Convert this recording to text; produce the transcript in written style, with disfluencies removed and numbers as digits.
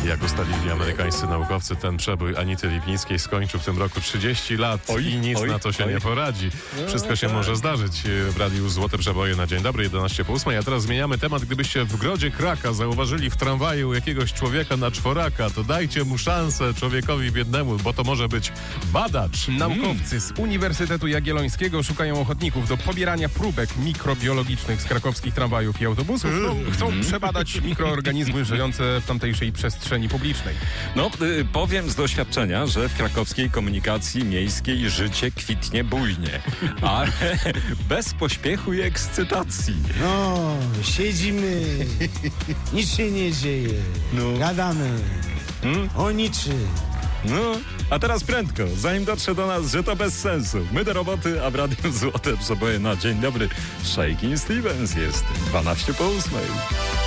Jak ustalili amerykańscy naukowcy, ten przebój Anity Lipnickiej skończył w tym roku 30 lat i nic na to się nie poradzi. Wszystko się może zdarzyć w radiu Złote Przeboje na dzień dobry, 11 po 8. A teraz zmieniamy temat. Gdybyście w Grodzie Kraka zauważyli w tramwaju jakiegoś człowieka na czworaka, to dajcie mu szansę, człowiekowi biednemu, bo to może być badacz. Naukowcy z Uniwersytetu Jagiellońskiego szukają ochotników do pobierania próbek mikrobiologicznych z krakowskich tramwajów i autobusów. Chcą przebadać mikroorganizmy żyjące w tamtejszej przestrzeni publicznej. Powiem z doświadczenia, że w krakowskiej komunikacji miejskiej życie kwitnie bujnie, ale bez pośpiechu i ekscytacji. Siedzimy, nic się nie dzieje, gadamy o niczym. A teraz prędko, zanim dotrze do nas, że to bez sensu. My do roboty, a w Radiu Złote Przeboje na dzień dobry. Shakin' Stevens jest 12 po 8.